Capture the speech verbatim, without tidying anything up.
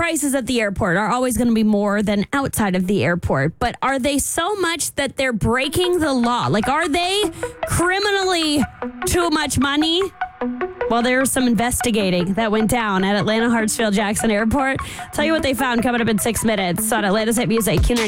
prices at the airport are always going to be more than outside of the airport, but are they so much that they're breaking the law? Like, are they criminally too much money? Well, there was some investigating that went down at Atlanta Hartsfield Jackson Airport. Tell you what they found coming up in six minutes on Atlanta's Hit Music. Q